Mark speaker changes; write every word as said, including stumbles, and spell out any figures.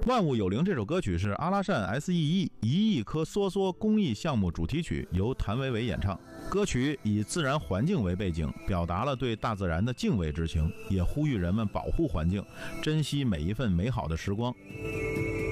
Speaker 1: 万物有灵这首歌曲是阿拉善 S E E 一亿颗梭梭公益项目主题曲，由谭维维演唱。歌曲以自然环境为背景，表达了对大自然的敬畏之情，也呼吁人们保护环境，珍惜每一份美好的时光。